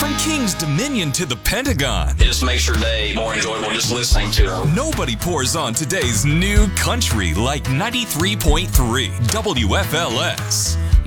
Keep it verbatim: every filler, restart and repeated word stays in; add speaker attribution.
Speaker 1: From King's Dominion to the Pentagon,
Speaker 2: It just makes your day more enjoyable just listening to them.
Speaker 1: nobody pours on today's new country like ninety-three point three W F L S.